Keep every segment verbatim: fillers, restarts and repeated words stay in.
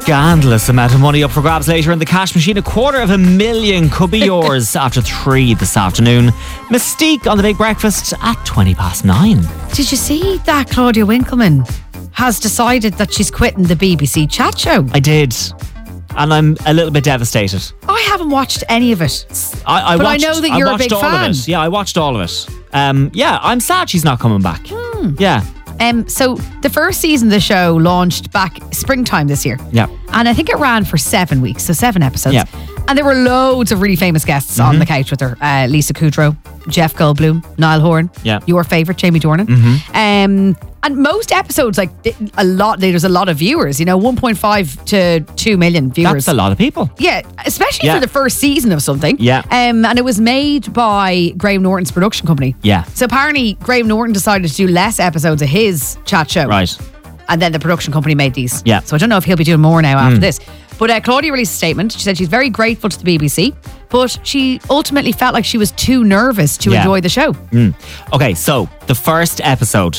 Scandalous amount of money up for grabs later in the cash machine. A quarter of a million could be yours after three this afternoon. Mystique on the Big Breakfast at twenty past nine. Did you see that Claudia Winkleman has decided that she's quitting the B B C chat show? I did. And I'm a little bit devastated. I haven't watched any of it. I, I but watched, I know that you're I a big all fan. Of it. Yeah, I watched all of it. Um, yeah, I'm sad she's not coming back. Hmm. Yeah. Um, so the first season of the show launched back springtime this year. Yeah. And I think it ran for seven weeks, so seven episodes. Yeah. And there were loads of really famous guests Mm-hmm. on the couch with her. Uh, Lisa Kudrow, Jeff Goldblum, Niall Horan. Yeah. Your favourite, Jamie Dornan. Mm-hmm. Um, and most episodes, like a lot, there's a lot of viewers, you know, one point five to two million viewers. That's a lot of people. Yeah, especially Yeah. for the first season of something. Yeah. Um, and it was made by Graham Norton's production company. Yeah. So apparently Graham Norton decided to do less episodes of his chat show. Right. And then the production company made these. Yeah. So I don't know if he'll be doing more now after this. But uh, Claudia released a statement. She said she's very grateful to the B B C, but she ultimately felt like she was too nervous to Yeah. enjoy the show. Mm. Okay, so the first episode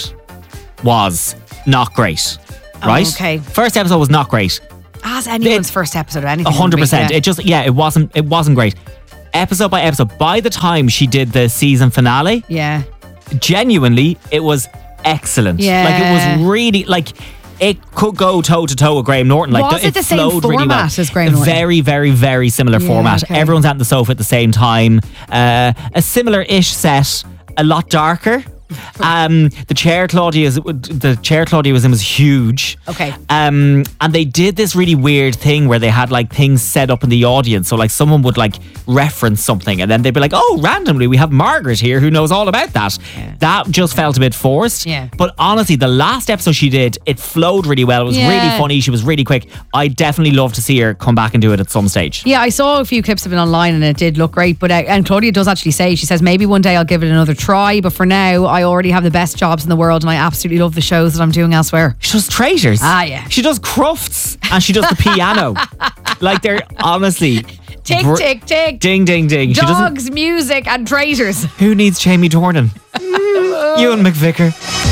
was not great. Right? okay. First episode was not great. As anyone's It- first episode or anything. A hundred would be, percent. yeah. It just yeah, it wasn't it wasn't great. Episode by episode. By the time she did the season finale, Yeah. genuinely, it was excellent. Yeah. Like it was really like it could go toe to toe with Graham Norton. Like Was it the same flowed really well. format as Graham Norton? Very, very, very similar Yeah, format. okay. Everyone's out on the sofa at the same time. Uh, a similar-ish set, a lot darker. Um, the chair Claudia is the chair Claudia was in was huge. Okay. Um, and they did this really weird thing where they had like things set up in the audience. So like someone would like reference something, and then they'd be like, "Oh, randomly we have Margaret here who knows all about that." Yeah. That just felt a bit forced. Yeah. But honestly, the last episode she did, it flowed really well. It was Yeah. really funny. She was really quick. I definitely love to see her come back and do it at some stage. Yeah, I saw a few clips of it online and it did look great. But uh, and Claudia does actually say, she says, maybe one day I'll give it another try. But for now, I already have the best jobs in the world and I absolutely love the shows that I'm doing elsewhere. She does Traitors. Ah, yeah. She does Crufts and she does the piano. Like they're honestly Tick, br- tick, tick. Ding, ding, ding. She doesn't. Dogs, music, and traitors. Who needs Jamie Dornan? Ewan McVicker.